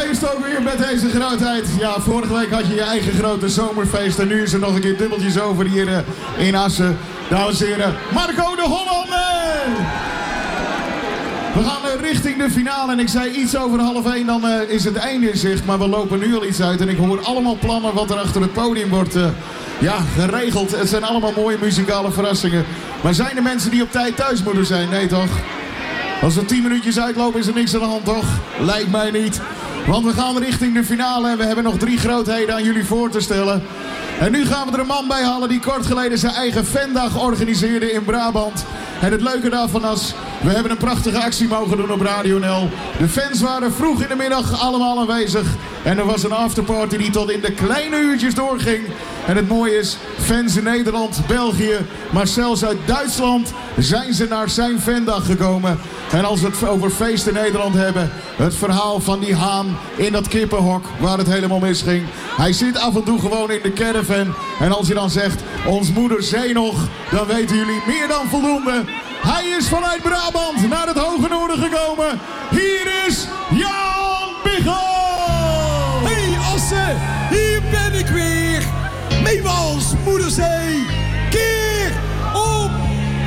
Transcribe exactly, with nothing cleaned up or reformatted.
feest ook weer met deze grootheid. Ja, vorige week had je je eigen grote zomerfeest. En nu is er nog een keer dubbeltjes over hier uh, in Assen. Dames en heren, Marco de Hollander! We gaan uh, richting de finale. En ik zei iets over half één, dan uh, is het einde in zicht. Maar we lopen nu al iets uit. En ik hoor allemaal plannen wat er achter het podium wordt uh, ja, geregeld. Het zijn allemaal mooie muzikale verrassingen. Maar zijn er mensen die op tijd thuis moeten zijn? Nee toch? Als we tien minuutjes uitlopen is er niks aan de hand, toch? Lijkt mij niet. Want we gaan richting de finale en we hebben nog drie grootheden aan jullie voor te stellen. En nu gaan we er een man bij halen die kort geleden zijn eigen fandag organiseerde in Brabant. En het leuke daarvan was, we hebben een prachtige actie mogen doen op Radio N L. De fans waren vroeg in de middag allemaal aanwezig. En er was een afterparty die tot in de kleine uurtjes doorging. En het mooie is, fans in Nederland, België, maar zelfs uit Duitsland zijn ze naar zijn fandag gekomen. En als we het over feest in Nederland hebben, het verhaal van die haan in dat kippenhok waar het helemaal misging. Hij zit af en toe gewoon in de caravan. En als je dan zegt, ons moeder zee nog, dan weten jullie meer dan voldoende. Hij is vanuit Brabant naar het Hoge Noorden gekomen. Hier is Jan Biggel! Hey Assen, hier ben ik weer. Meewals, Moederzee, keer